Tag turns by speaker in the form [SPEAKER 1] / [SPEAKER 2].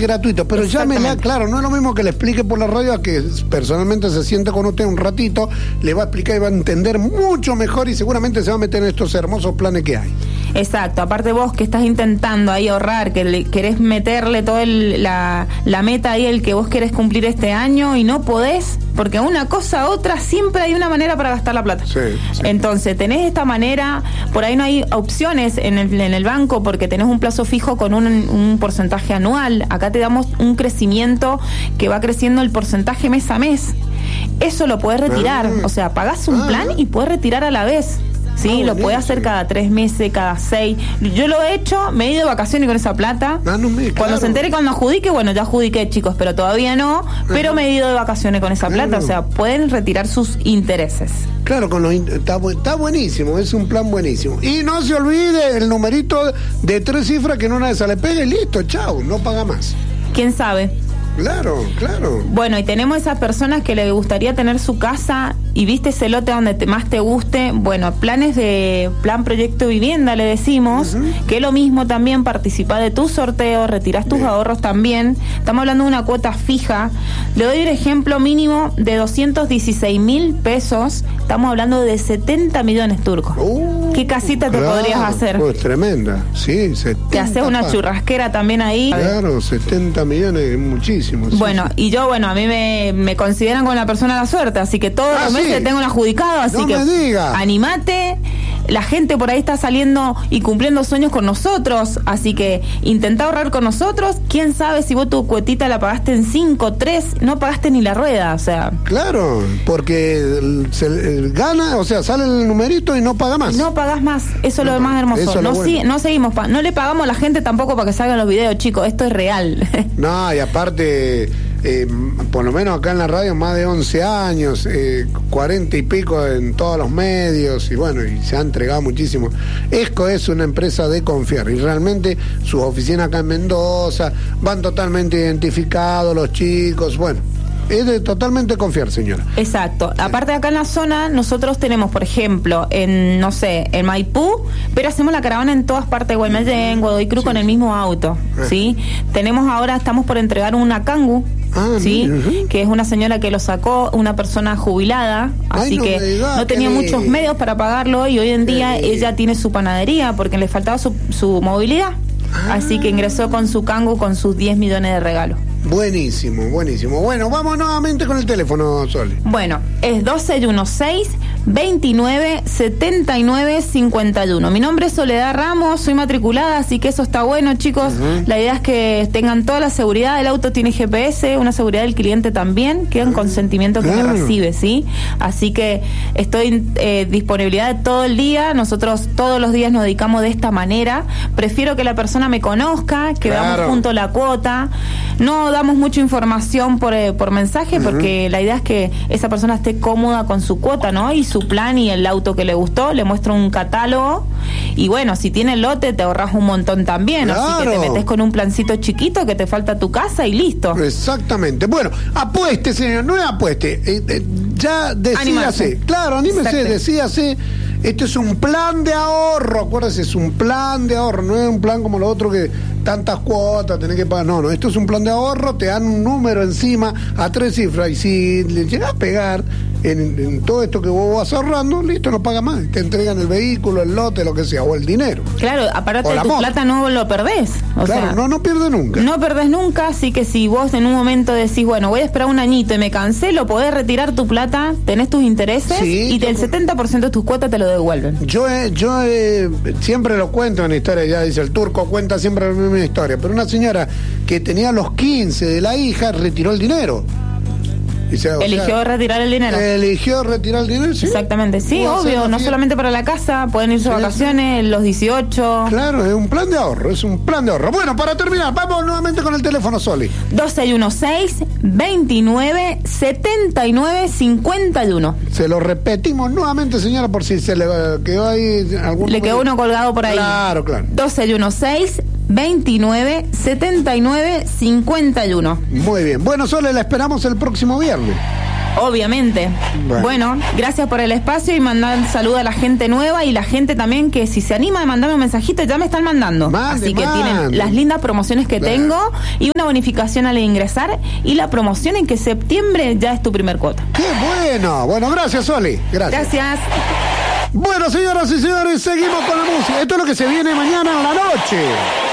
[SPEAKER 1] gratuito, pero llámela, claro, no es lo mismo que le explique por la radio a que personalmente se siente con usted un ratito, le va a explicar y va a entender mucho mejor y seguramente se va a meter en estos hermosos planes que hay.
[SPEAKER 2] Exacto, aparte vos que estás intentando ahí ahorrar, que querés meterle toda la meta ahí, el que vos querés cumplir este año y no podés, porque una cosa a otra siempre hay una manera para gastar la plata.
[SPEAKER 1] Sí.
[SPEAKER 2] Entonces tenés esta manera, por ahí no hay opciones en el banco porque tenés un plazo fijo con un porcentaje anual. Acá te damos un crecimiento que va creciendo el porcentaje mes a mes. Eso lo podés retirar, o sea, pagás un plan y podés retirar a la vez. Sí, lo puede hacer cada 3 meses, cada 6. Yo lo he hecho, me he ido de vacaciones con esa plata. Cuando se entere, cuando adjudique, bueno, ya adjudiqué, chicos, pero todavía no. Pero me he ido de vacaciones con esa plata, o sea, pueden retirar sus intereses.
[SPEAKER 1] Claro, está buenísimo, es un plan buenísimo. Y no se olvide el numerito de 3 cifras que en una de esas le pegue y listo, chao, no paga más.
[SPEAKER 2] ¿Quién sabe?
[SPEAKER 1] Claro.
[SPEAKER 2] Bueno, y tenemos esas personas que le gustaría tener su casa y viste ese lote donde más te guste. Bueno, planes de plan proyecto vivienda le decimos, que es lo mismo también, participar de tu sorteo, retirás tus ahorros también. Estamos hablando de una cuota fija. Le doy un ejemplo mínimo de 216.000 pesos. Estamos hablando de 70 millones turcos. ¿Qué casita te podrías hacer?
[SPEAKER 1] Pues tremenda, sí, 70.
[SPEAKER 2] Te haces una churrasquera también ahí.
[SPEAKER 1] Claro, 70 millones es muchísimo.
[SPEAKER 2] Bueno,
[SPEAKER 1] sí.
[SPEAKER 2] Y yo, bueno, a mí me consideran como la persona de la suerte, así que todos los meses tengo un adjudicado, así
[SPEAKER 1] no
[SPEAKER 2] que
[SPEAKER 1] me diga.
[SPEAKER 2] Animate. La gente por ahí está saliendo y cumpliendo sueños con nosotros, así que intentá ahorrar con nosotros. Quién sabe si vos tu cuetita la pagaste en 5, 3, no pagaste ni la rueda, o sea.
[SPEAKER 1] Claro, porque se gana, o sea, sale el numerito y no paga más.
[SPEAKER 2] No pagás más, eso es lo más hermoso. No seguimos, no le pagamos a la gente tampoco para que salgan los videos, chicos, esto es real.
[SPEAKER 1] No, y aparte, por lo menos acá en la radio más de 11 años, 40 y pico en todos los medios, y bueno, y se han entregado muchísimo. ESCO es una empresa de confiar y realmente sus oficinas acá en Mendoza van totalmente identificados los chicos, bueno. Es de totalmente confiar, señora.
[SPEAKER 2] Exacto. Aparte de acá en la zona, nosotros tenemos, por ejemplo, en Maipú, pero hacemos la caravana en todas partes de Guaymallén, Godoy Cruz, con el mismo auto, ¿sí? Estamos por entregar una Kangoo, ¿sí? Que es una señora que lo sacó, una persona jubilada, así que no tenía muchos medios para pagarlo y hoy en día ella tiene su panadería porque le faltaba su movilidad. Así que ingresó con su Kangoo con sus 10 millones de regalos.
[SPEAKER 1] Buenísimo. Bueno, vamos nuevamente con el teléfono, Sole.
[SPEAKER 2] Bueno, es 2629-7951. Mi nombre es Soledad Ramos, soy matriculada, así que eso está bueno, chicos. La idea es que tengan toda la seguridad. El auto tiene GPS, una seguridad del cliente también, queda en consentimiento que me recibe, ¿sí? Así que estoy disponibilidad de todo el día. Nosotros todos los días nos dedicamos de esta manera. Prefiero que la persona me conozca, que veamos juntos la cuota. No damos mucha información por mensaje porque la idea es que esa persona esté cómoda con su cuota, ¿no? Y su plan y el auto que le gustó, le muestro un catálogo y bueno, si tiene el lote te ahorras un montón también, así que te metes con un plancito chiquito que te falta tu casa y listo.
[SPEAKER 1] Exactamente. Bueno, apueste, señor, no es apueste, ya decídase. Claro, anímese, decídase. Esto es un plan de ahorro, acuérdese, es un plan de ahorro, no es un plan como lo otro que tantas cuotas tenés que pagar. No, esto es un plan de ahorro, te dan un número encima a 3 cifras y si le llegas a pegar en todo esto que vos vas ahorrando, listo, no paga más. Te entregan el vehículo, el lote, lo que sea, o el dinero.
[SPEAKER 2] Claro, aparte de tu plata no lo perdés.
[SPEAKER 1] No pierde nunca.
[SPEAKER 2] No perdés nunca, así que si vos en un momento decís, bueno, voy a esperar un añito y me cansé, lo podés retirar tu plata, tenés tus intereses y el 70% de tus cuotas te lo devuelven.
[SPEAKER 1] Yo siempre lo cuento en la historia, ya dice el turco, cuenta siempre la misma historia, pero una señora que tenía los 15 de la hija retiró el dinero.
[SPEAKER 2] Eligió retirar el dinero.
[SPEAKER 1] Sí.
[SPEAKER 2] Exactamente, sí, obvio, no solamente para la casa, pueden irse a vacaciones, los 18.
[SPEAKER 1] Claro, es un plan de ahorro, Bueno, para terminar, vamos nuevamente con el teléfono, Soli.
[SPEAKER 2] 2616-297951.
[SPEAKER 1] Se lo repetimos nuevamente, señora, por si se le quedó ahí algún...
[SPEAKER 2] Le quedó uno colgado por ahí.
[SPEAKER 1] Claro.
[SPEAKER 2] 2616-297951.
[SPEAKER 1] Muy bien. Bueno, Sole, la esperamos el próximo viernes.
[SPEAKER 2] Obviamente. Bueno, gracias por el espacio y mandar saludo a la gente nueva y la gente también que si se anima a mandarme un mensajito ya me están mandando. Así que tienen las lindas promociones que tengo y una bonificación al ingresar y la promoción en que septiembre ya es tu primer cuota.
[SPEAKER 1] ¡Qué bueno! Bueno, gracias, Oli.
[SPEAKER 2] Gracias.
[SPEAKER 1] Bueno, señoras y señores, seguimos con la música. Esto es lo que se viene mañana en la noche.